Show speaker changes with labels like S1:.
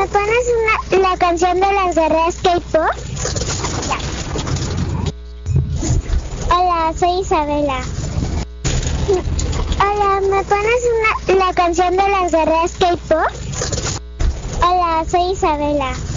S1: ¿me pones la canción de las guerreras K-pop? Ya. Hola, soy Isabela. Hola, ¿me pones la canción de las guerreras K-pop? Hola, soy Isabela.